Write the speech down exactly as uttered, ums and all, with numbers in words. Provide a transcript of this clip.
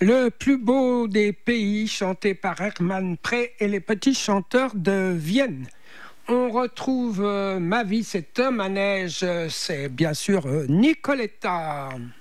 Le plus beau des pays, chanté par Hermann Prey et les petits chanteurs de Vienne. On retrouve euh, Ma vie, c'est homme à neige, c'est bien sûr euh, Nicoletta.